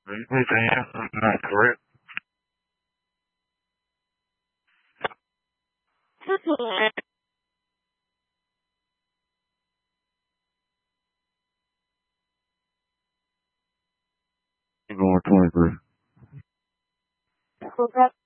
You think the answer is not correct? You're going 23.